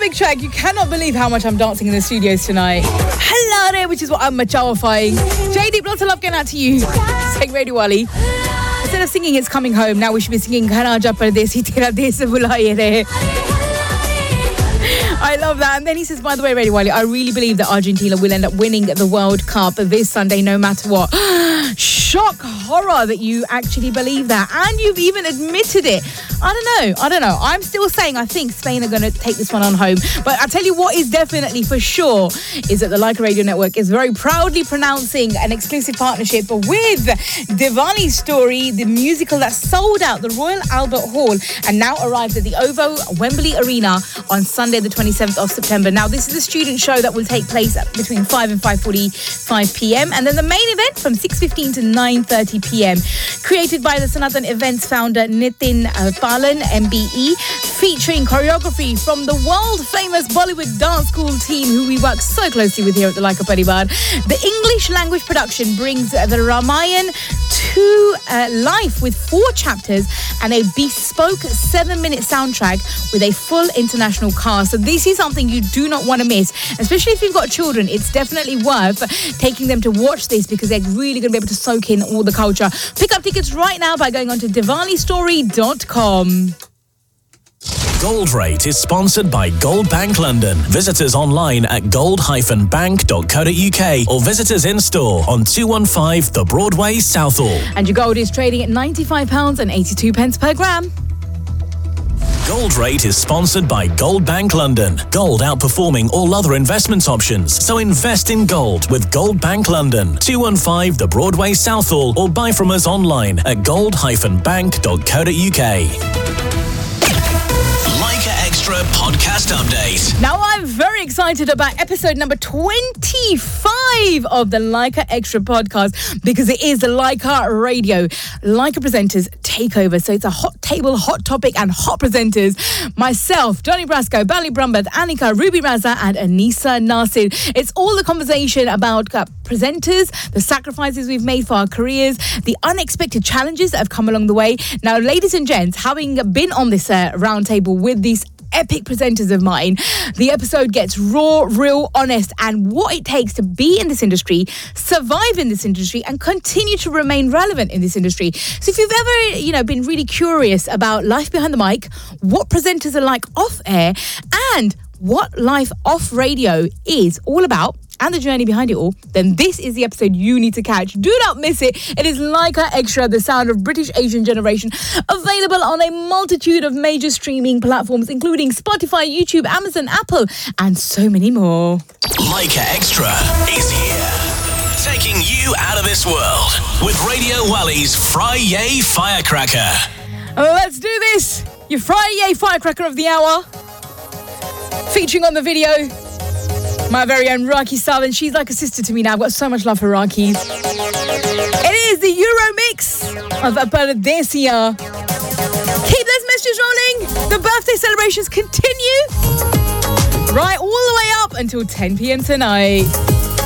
big track. You cannot believe how much I'm dancing in the studios tonight. Hello there, which is what I'm machawifying. JD, lots of love going out to you. Saying Radio Wali. Instead of singing It's Coming Home, now we should be singing Ghana Ja Pardesi Tera Desh Bulaye Re. I love that. And then he says, by the way, Radio Wali, I really believe that Argentina will end up winning the World Cup this Sunday, no matter what. Shock horror that you actually believe that. And you've even admitted it. I don't know. I'm still saying I think Spain are going to take this one on home. But I tell you what is definitely for sure is that the Leica Radio Network is very proudly pronouncing an exclusive partnership with Diwali Story, the musical that sold out the Royal Albert Hall and now arrives at the OVO Wembley Arena on Sunday the 27th of September. Now, this is a student show that will take place between 5 and 5:45 p.m. And then the main event from 6:15 to 9:30 p.m. Created by the Sanatan Events founder Nitin Palan, MBE, featuring choreography from the world-famous Bollywood dance school team who we work so closely with here at the Leica Parivar. The English language production brings the Ramayan to life with 4 chapters and a bespoke 7-minute soundtrack with a full international cast. So this is something you do not want to miss, especially if you've got children. It's definitely worth taking them to watch this because they're really going to be able to soak in all the culture. Pick up tickets right now by going on to DiwaliStory.com. Gold Rate is sponsored by Gold Bank London. Visit us online at gold-bank.co.uk or visit us in store on 215 The Broadway, Southall. And your gold is trading at £95.82 per gram. Gold Rate is sponsored by Gold Bank London. Gold outperforming all other investment options. So invest in gold with Gold Bank London. 215 The Broadway, Southall, or buy from us online at gold-bank.co.uk. Extra podcast update. Now I'm very excited about episode number 25 of the Leica Extra podcast because it is the Leica Radio. Leica presenters take over. So it's a hot table, hot topic and hot presenters. Myself, Johnny Brasco, Bali Brumbath, Annika, Ruby Raza and Anisa Nasir. It's all the conversation about presenters, the sacrifices we've made for our careers, the unexpected challenges that have come along the way. Now, ladies and gents, having been on this roundtable with these epic presenters of mine, the episode gets raw, real, honest, and what it takes to be in this industry, survive in this industry, and continue to remain relevant in this industry. So if you've ever, been really curious about life behind the mic, what presenters are like off air, and what life off radio is all about, and the journey behind it all, then this is the episode you need to catch. Do not miss it. It is Leica Extra, the sound of British Asian generation, available on a multitude of major streaming platforms, including Spotify, YouTube, Amazon, Apple, and so many more. Leica Extra is here, taking you out of this world with Radio Wali's Friday Firecracker. Let's do this. Your Friday Firecracker of the hour, featuring on the video my very own Raki Salvan. She's like a sister to me now. I've got so much love for Rakis. It is the Euro mix of Pardesia. Keep those messages rolling. The birthday celebrations continue right all the way up until 10 p.m. tonight.